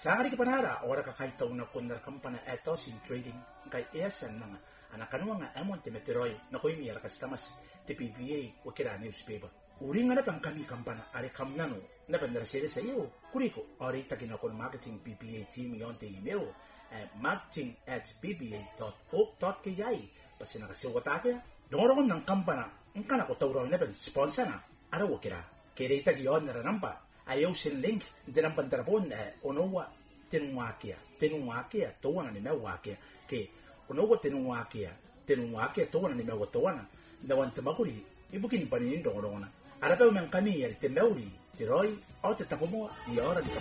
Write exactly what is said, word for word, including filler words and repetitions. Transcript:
sangari ka panara ora ka kahit taon na kundar kampana etos in trading kay esan nga ana kanwa nga amon te meteroy na koy mi ka stamas te P P A o kira newspaper uri nga na pang kami kampana are kamnano na pandara sere sa iyo kuriko ori takina kon marketing P P A team yon te email at marketing at p p a dot org dot k y pasi nakasiwata kaya dongorong ng kampana ang kana ko tawraw na pan sponsor na ara o kira kere itag yon na rampa ayaw sin link dinang pantarapon eh onowa tinwakia tinwakia towana ni mewakia ke onowa tinwakia tinwakia towana ni mewa towana dawan tamakuri ibukin panin dongorong na ara pa man kami yari tembauri tiroy o tatapomo i ora di